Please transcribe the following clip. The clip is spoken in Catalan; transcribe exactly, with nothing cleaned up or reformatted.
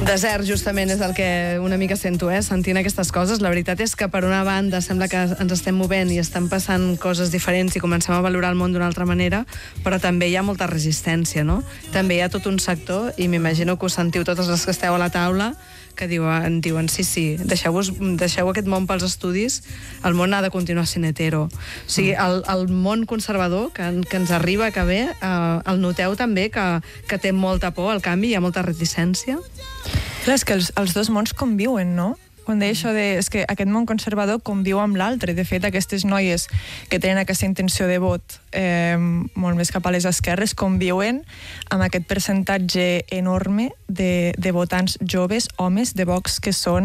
Desert, justament, és el que una mica sento, eh? Sentint aquestes coses. La veritat és que, per una banda, sembla que ens estem movent i estan passant coses diferents i comencem a valorar el món d'una altra manera, però també hi ha molta resistència, no? També hi ha tot un sector, i m'imagino que ho sentiu totes les que esteu a la taula, que diuen, diuen sí, sí, deixeu-vos, deixeu aquest món pels estudis, el món ha de continuar sent hetero. O sigui, el, el món conservador que, que ens arriba, que ve, eh, el noteu també, que, que té molta por al canvi, hi ha molta reticència? Clar, és que els, els dos mons conviuen, no? Quan deia això de... És que aquest món conservador conviu amb l'altre. De fet, aquestes noies que tenen aquesta intenció de vot eh, molt més cap a les esquerres conviuen amb aquest percentatge enorme de, de votants joves, homes de Vox, que són